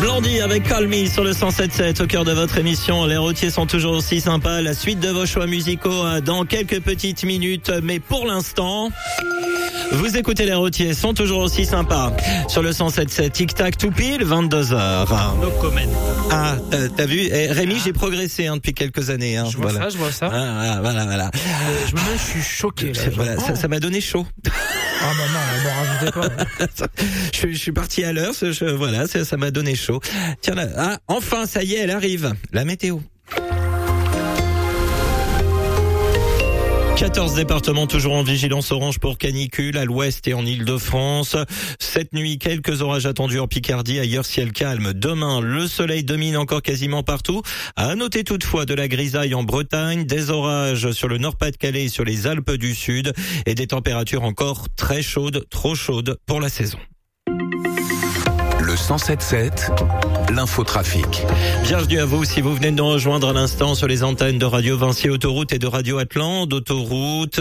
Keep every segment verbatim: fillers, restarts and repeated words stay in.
Blondie avec Call Me sur le cent sept sept au cœur de votre émission. Les routiers sont toujours aussi sympas. La suite de vos choix musicaux dans quelques petites minutes. Mais pour l'instant, vous écoutez les routiers sont toujours aussi sympas. Sur le cent sept sept, tic-tac tout pile, vingt-deux heures. No comment. Ah, t'as, t'as vu eh, Rémi, ah. j'ai progressé hein, depuis quelques années. Hein, je vois voilà. ça, je vois ça. Ah, voilà, voilà. Euh, je me mets, je suis choqué. Là, voilà, ça, ça m'a donné chaud. Ah non, non, ne rajoutez pas. je, je suis parti à l'heure, je, voilà, ça, ça m'a donné chaud. Tiens là, ah, enfin, ça y est, elle arrive. La météo. quatorze départements toujours en vigilance orange pour canicule à l'ouest et en Île-de-France. Cette nuit, quelques orages attendus en Picardie, ailleurs ciel calme. Demain, le soleil domine encore quasiment partout. À noter toutefois de la grisaille en Bretagne, des orages sur le Nord-Pas-de-Calais et sur les Alpes du Sud et des températures encore très chaudes, trop chaudes pour la saison. Le cent sept sept, l'infotrafic. Bienvenue à vous si vous venez de nous rejoindre à l'instant sur les antennes de Radio Vinci Autoroute et de Radio Atlante Autoroute.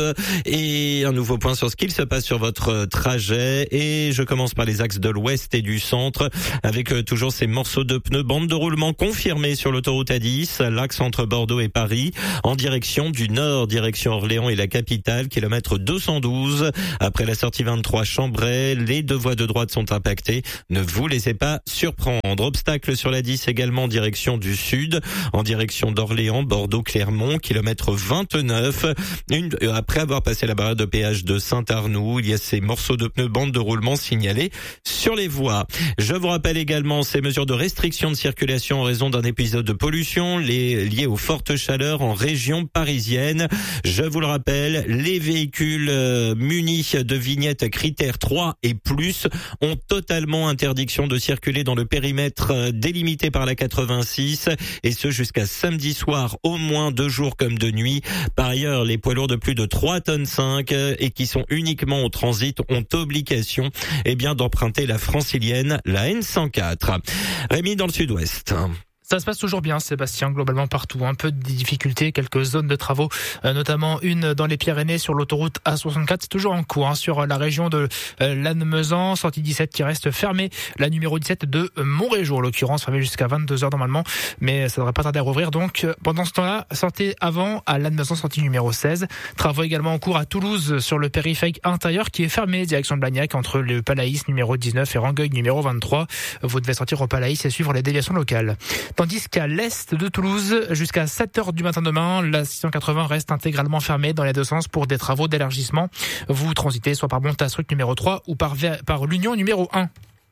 Et un nouveau point sur ce qu'il se passe sur votre trajet. Et je commence par les axes de l'ouest et du centre avec toujours ces morceaux de pneus. Bande de roulement confirmée sur l'autoroute A dix, l'axe entre Bordeaux et Paris, en direction du nord, direction Orléans et la capitale, kilomètre deux cent douze. Après la sortie vingt-trois Chambray, les deux voies de droite sont impactées. Ne vous laissez pas surprendre. Obstacle sur la dix également en direction du sud, en direction d'Orléans, Bordeaux, Clermont, kilomètre vingt-neuf. Une, après avoir passé la barrière de péage de Saint-Arnoux, il y a ces morceaux de pneus bande de roulement signalés sur les voies. Je vous rappelle également ces mesures de restriction de circulation en raison d'un épisode de pollution les, lié aux fortes chaleurs en région parisienne. Je vous le rappelle, les véhicules euh, munis de vignettes critères trois et plus ont totalement interdiction de circuler dans le périmètre délimité par la quatre-vingt-six et ce jusqu'à samedi soir, au moins deux jours comme de nuit. Par ailleurs, les poids lourds de plus de trois tonnes cinq et qui sont uniquement au transit ont obligation eh bien d'emprunter la francilienne, la N cent quatre. Rémi dans le sud-ouest. Ça se passe toujours bien, Sébastien, globalement partout. Un peu de difficultés, quelques zones de travaux, euh, notamment une dans les Pyrénées sur l'autoroute A soixante-quatre. C'est toujours en cours hein, sur la région de euh, Lannemezan, sortie dix-sept qui reste fermée. La numéro dix-sept de Montrégeau, en l'occurrence, fermée jusqu'à vingt-deux heures normalement, mais ça devrait pas tarder à rouvrir. Donc pendant ce temps-là, sortez avant à Lannemezan, sortie numéro seize. Travaux également en cours à Toulouse sur le périphérique intérieur qui est fermé, direction de Blagnac, entre le Palaïs numéro dix-neuf et Rangueil numéro vingt-trois. Vous devez sortir au Palaïs et suivre les déviations locales. Tandis qu'à l'est de Toulouse, jusqu'à sept heures du matin demain, la six cent quatre-vingts reste intégralement fermée dans les deux sens pour des travaux d'élargissement. Vous transitez soit par Montastruc numéro trois ou par, par l'Union numéro un.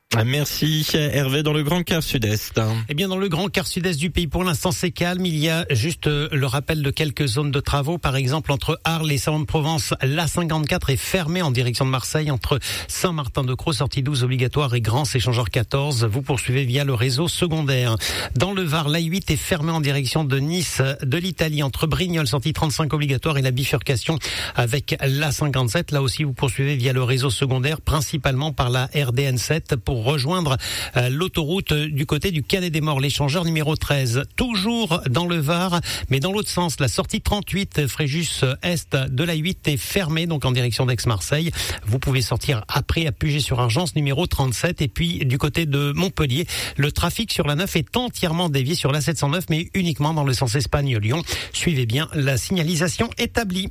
Merci Hervé dans le Grand Quart Sud-Est. Eh bien dans le Grand Quart Sud-Est du pays, pour l'instant c'est calme. Il y a juste le rappel de quelques zones de travaux. Par exemple entre Arles et Salon-de-Provence, l'A cinquante-quatre est fermée en direction de Marseille. Entre Saint-Martin-de-Croix, sortie douze obligatoire et Grans échangeur quatorze. Vous poursuivez via le réseau secondaire. Dans le Var, l'A huit est fermée en direction de Nice, de l'Italie, entre Brignoles, sortie trente-cinq obligatoire et la bifurcation avec l'A cinquante-sept. Là aussi vous poursuivez via le réseau secondaire, principalement par la R D N sept pour rejoindre euh, l'autoroute du côté du Canet des Morts, l'échangeur numéro treize. Toujours dans le Var, mais dans l'autre sens, la sortie trente-huit Fréjus Est de l'A huit est fermée, donc en direction d'Aix-Marseille. Vous pouvez sortir après à Puget-sur-Argence numéro trente-sept. Et puis du côté de Montpellier, le trafic sur la neuf est entièrement dévié sur la sept cent neuf, mais uniquement dans le sens Espagne-Lyon. Suivez bien la signalisation établie.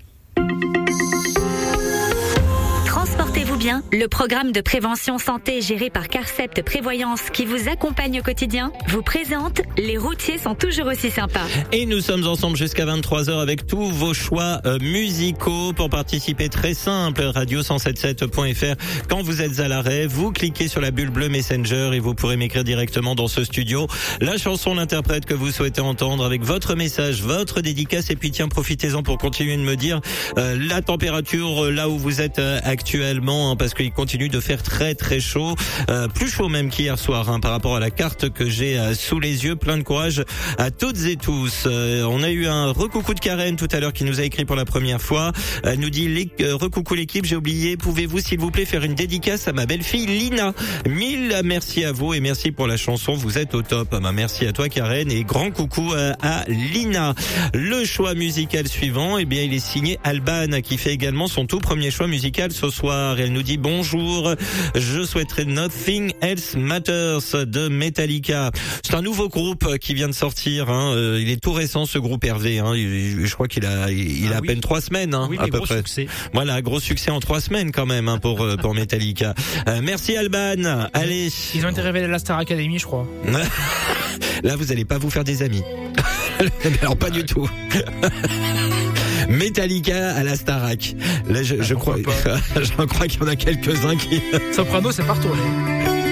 Transportez-vous bien. Le programme de prévention santé géré par Carcept Prévoyance qui vous accompagne au quotidien vous présente Les routiers sont toujours aussi sympas. Et nous sommes ensemble jusqu'à vingt-trois heures avec tous vos choix euh, musicaux. Pour participer, très simple, radio cent soixante-dix-sept point f r. Quand vous êtes à l'arrêt, vous cliquez sur la bulle bleue Messenger et vous pourrez m'écrire directement dans ce studio la chanson, l'interprète que vous souhaitez entendre avec votre message, votre dédicace. Et puis tiens, profitez-en pour continuer de me dire euh, la température euh, là où vous êtes euh, actuellement, hein, parce qu'il continue de faire très très chaud, euh, plus chaud même qu'hier soir, hein, par rapport à la carte que j'ai euh, sous les yeux. Plein de courage à toutes et tous. Euh, on a eu un recoucou de Karen tout à l'heure qui nous a écrit pour la première fois. Elle nous dit les, euh, recoucou l'équipe, j'ai oublié, pouvez-vous s'il vous plaît faire une dédicace à ma belle-fille Lina. Mille merci à vous et merci pour la chanson, vous êtes au top. Bah, merci à toi Karen et grand coucou à, à Lina. Le choix musical suivant, eh bien il est signé Alban qui fait également son tout premier choix musical ce soir. Elle nous dit dit bonjour. Je souhaiterais Nothing Else Matters de Metallica. C'est un nouveau groupe qui vient de sortir. Hein. Euh, il est tout récent, ce groupe Hervé. Hein. Il, je crois qu'il a, il a ah, à oui. peine trois semaines, hein, oui, à peu gros près. Succès. Voilà, gros succès en trois semaines quand même hein, pour pour Metallica. Euh, merci Alban. Allez. Ils ont été révélés à la Star Academy, je crois. Là, vous allez pas vous faire des amis. Alors pas du tout. Metallica à la Starac. Là, je, je crois, je crois qu'il y en a quelques-uns qui. Soprano, c'est partout. Là.